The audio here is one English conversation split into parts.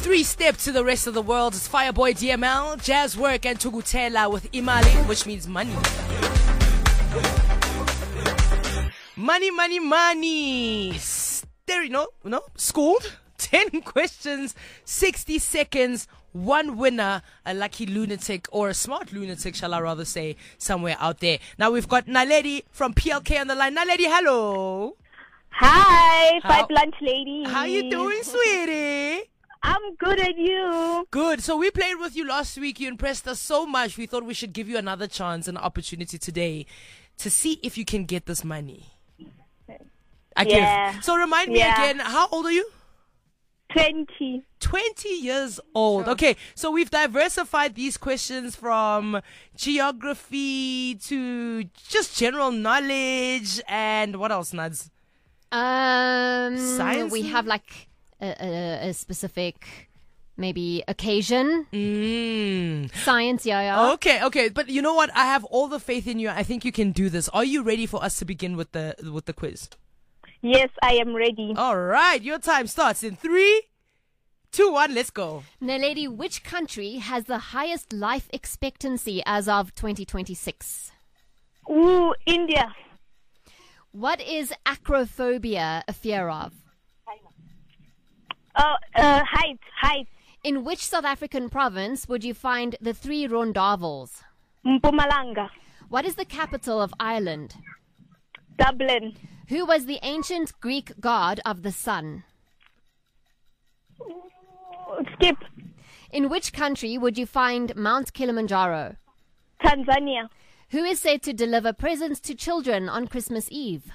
Three-step to the rest of the world is Fireboy DML, Jazz Work, and Tugutela with Imali, which means money. Money, money, money. Schooled. 10 questions, 60 seconds, one winner, a lucky lunatic, or a smart lunatic, shall I rather say, somewhere out there. Now we've got Naledi from PLK on the line. Naledi, hello. Hi, Five Lunch Lady. How you doing, sweetie? I'm good, at you? Good. So we played with you last week. You impressed us so much. We thought we should give you another chance, an opportunity today to see if you can get this money. Yeah. So remind me again, how old are you? 20. 20 years old. Okay, so we've diversified these questions from geography to just general knowledge and what else, Nads? Science? We have like a specific maybe occasion. Science, yeah. Okay. But you know what? I have all the faith in you. I think you can do this. Are you ready for us to begin with the quiz? Yes, I am ready. All right, your time starts in 3, 2, 1, let's go. Naledi, which country has the highest life expectancy as of 2026? Ooh, India. What is acrophobia a fear of? Height. In which South African province would you find the 3 rondavels? Mpumalanga. What is the capital of Ireland? Dublin. Who was the ancient Greek god of the sun? Skip. In which country would you find Mount Kilimanjaro? Tanzania. Who is said to deliver presents to children on Christmas Eve?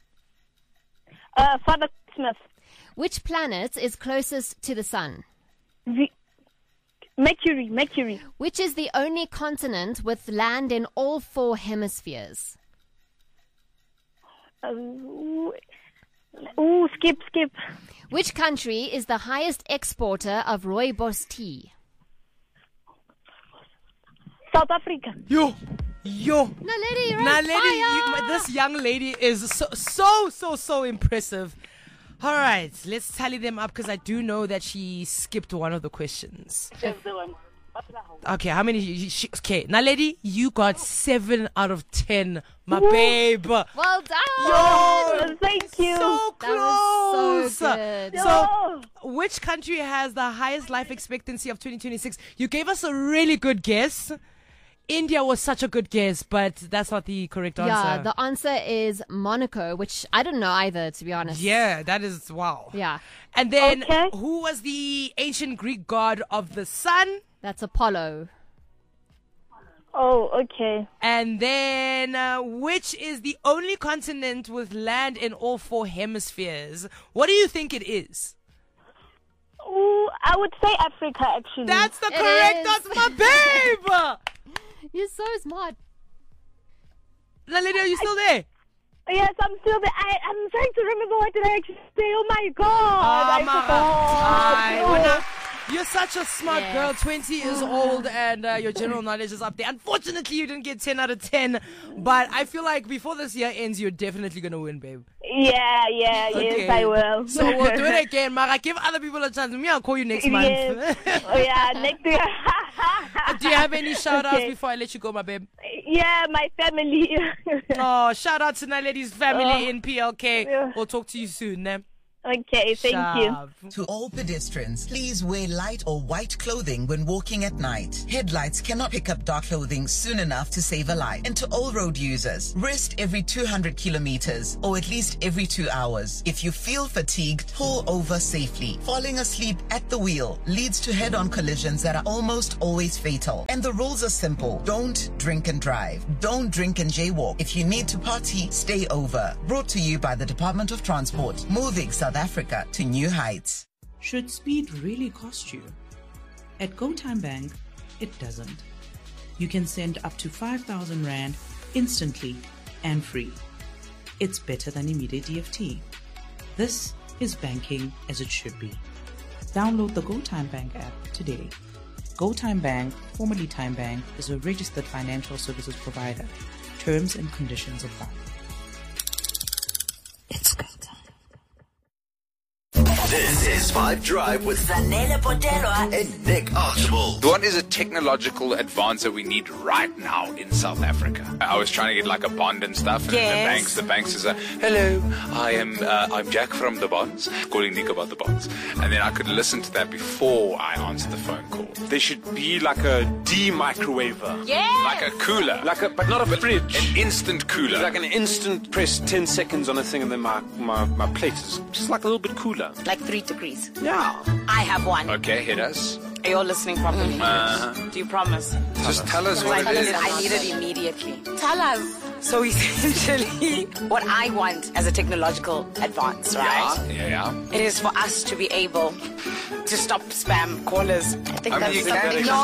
Father Christmas. Which planet is closest to the sun? Mercury. Which is the only continent with land in all 4 hemispheres? Skip. Which country is the highest exporter of rooibos tea? South Africa. Yo. Naledi, you're on fire. This young lady is so impressive. All right, let's tally them up because I do know that she skipped one of the questions. Okay, how many? Okay, Naledi, you got 7 out of 10, my babe. Well done. Yo, thank you. So close. That was so good. So, which country has the highest life expectancy of 2026? You gave us a really good guess. India was such a good guess, but that's not the correct answer. Yeah, the answer is Monaco, which I don't know either, to be honest. Yeah, that is wow. Yeah. And then, who was the ancient Greek god of the sun? That's Apollo. Oh, okay. And then, which is the only continent with land in all 4 hemispheres? What do you think it is? Ooh, I would say Africa, actually. That's the correct answer, my babe! You're so smart. Naledi, are you still there? Yes, I'm still there. I'm trying to remember what did I actually say. Oh my God. I forgot. You're such a smart girl, 20 years old, and your general knowledge is up there. Unfortunately, you didn't get 10 out of 10, but I feel like before this year ends, you're definitely going to win, babe. Yeah, Okay. yes, I will. So we'll do it again, Mara. Give other people a chance. Me, I'll call you next month. Yes. Oh, yeah, next year. Do you have any shout-outs before I let you go, my babe? Yeah, my family. Oh, shout out to Naledi's family in PLK. Yeah. We'll talk to you soon, ne? Okay, thank you. To all pedestrians, please wear light or white clothing when walking at night. Headlights cannot pick up dark clothing soon enough to save a life. And to all road users, rest every 200 kilometers or at least every 2 hours. If you feel fatigued, pull over safely. Falling asleep at the wheel leads to head-on collisions that are almost always fatal. And the rules are simple. Don't drink and drive. Don't drink and jaywalk. If you need to party, stay over. Brought to you by the Department of Transport, moving South Africa to new heights. Should speed really cost you? At GoTime Bank, it doesn't. You can send up to 5,000 Rand instantly and free. It's better than immediate EFT. This is banking as it should be. Download the GoTime Bank app today. GoTime Bank, formerly Time Bank, is a registered financial services provider. Terms and conditions apply. It's go time. This Says 5 Drive with Zanele Potelwa and Nick Archibald. What is a technological advance that we need right now in South Africa? I was trying to get like a bond and stuff, and the banks is hello, I'm Jack from the bonds, calling Nick about the bonds, and then I could listen to that before I answered the phone call. There should be like a demicrowaver. Like a cooler, but not a fridge. An instant cooler, like an instant press 10 seconds on a thing, and then my plate is just like a little bit cooler. Like 3 degrees. Yeah. I have one. Okay, hit us. Are you all listening properly? Do you promise? Just tell us what it is. I need it immediately. Tell us. So essentially, what I want as a technological advance, right? Yeah. It is for us to be able to stop spam callers. I think I mean, that's you can. no,